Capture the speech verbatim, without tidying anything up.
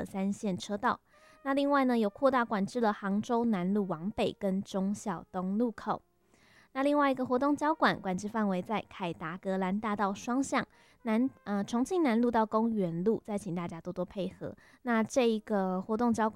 三线车道。那另外呢，有扩大管制了杭州南路往北跟忠孝东路口。那另外一个活动交管管制范围在凯达格兰大道双向南呃重庆南路到公园路，再请大家多多配合。那这一个活动交管